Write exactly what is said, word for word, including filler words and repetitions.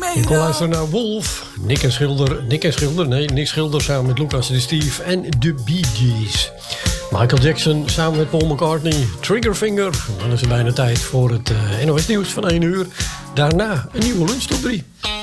Je kon luisteren naar Wolf, Nick en Schilder, Nick en Schilder, nee, Nick Schilder samen met Lucas de Steve en de Bee Gees. Michael Jackson samen met Paul McCartney, Triggerfinger. Dan is het bijna tijd voor het uh, N O S Nieuws van één uur. Daarna een nieuwe lunch top drie.